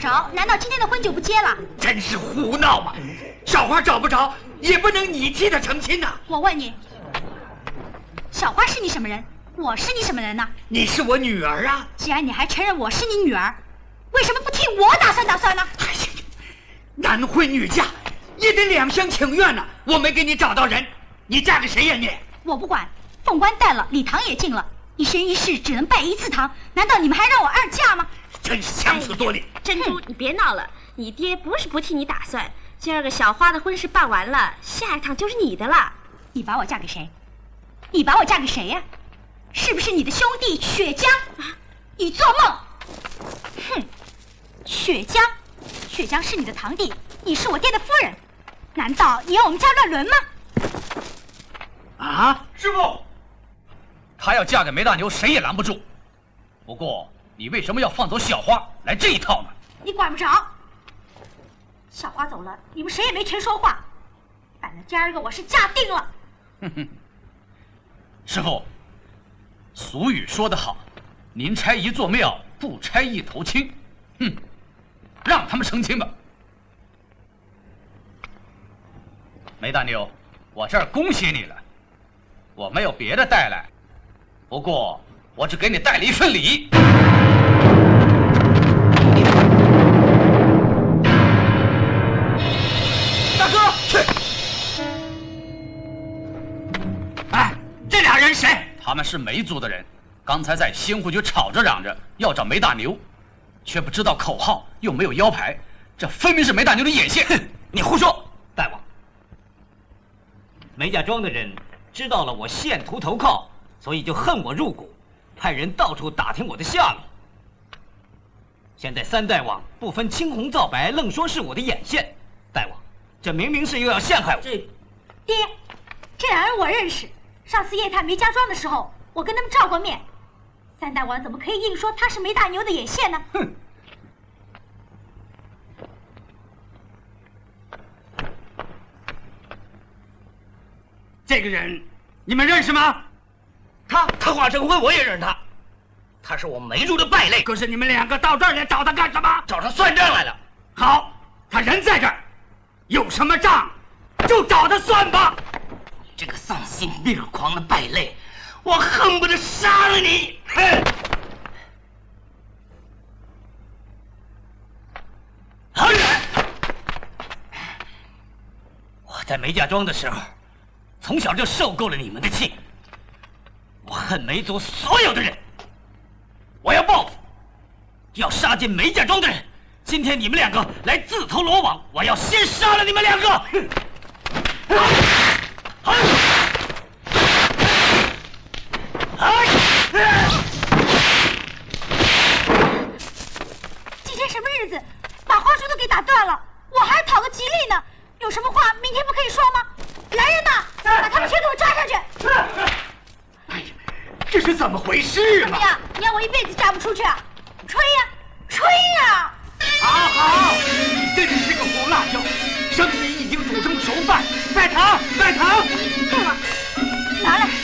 着，难道今天的婚就不结了？ 真是胡闹嘛！小花找不着，也不能你替她成亲呐。 我问你，小花是你什么人？我是你什么人呢？ 你是我女儿啊！ 既然你还承认我是你女儿，为什么不替我打算呢？ 哎呀，男婚女嫁也得两厢情愿呢。我没给你找到人，你嫁给谁呀你？ 我不管，凤冠戴了，礼堂也进了，一生一世只能拜一次堂，难道你们还让我二嫁吗？ 真是强词夺理！ 珍珠，你别闹了，你爹不是不替你打算，今儿个小花的婚事办完了，下一趟就是你的了。 你把我嫁给谁？你把我嫁给谁呀？是不是你的兄弟雪江？你做梦！哼，雪江是你的堂弟，你是我爹的夫人，难道你要我们家乱伦吗？ 啊， 师傅，她要嫁给梅大牛，谁也拦不住。不过，你为什么要放走小花来这一套呢？ 你管不着。小花走了，你们谁也没权说话。反正今儿个我是嫁定了。 哼哼，师傅，俗语说得好，宁拆一座庙，不拆一头青。哼，让他们成亲吧。梅大牛，我这儿恭喜你了。我没有别的带来，不过我只给你带了一份礼。 大哥，去！哎，这俩人谁？ 他们是梅族的人，刚才在仙湖局吵着嚷着要找梅大牛，却不知道口号，又没有腰牌，这分明是梅大牛的眼线。 哼，你胡说！ 大王，梅家庄的人知道了我献图投靠，所以就恨我入骨，派人到处打听我的下落。现在三大王不分青红皂白，愣说是我的眼线。大王，这明明是又要陷害我。 爹，这俩人我认识，上次夜探梅家庄的时候，我跟他们照过面。三大王怎么可以硬说他是梅大牛的眼线呢？ 哼！ 这个人你们认识吗？ 他华成辉我也认识他，他是我们梅族的败类。 可是你们两个到这儿来找他干什么？ 找他算账来了。 好，他人在这儿，有什么账就找他算吧。 你这个丧心病狂的败类，我恨不得杀了你！哼！我在梅家庄的时候，从小就受够了你们的气。我恨梅族所有的人，我要报复，要杀进梅家庄的人。今天你们两个来自投罗网，我要先杀了你们两个！ 今天什么日子，把花树都给打断了，我还讨个吉利呢。有什么话明天不可以说吗？来人呐，把他们全给我抓上去！ 哎呀，这是怎么回事嘛？ 怎么样？你要我一辈子嫁不出去啊？吹呀，吹呀！ 好，你真是个胡辣椒，生米已经煮成熟饭。拜堂，拜堂！ 对了，拿来。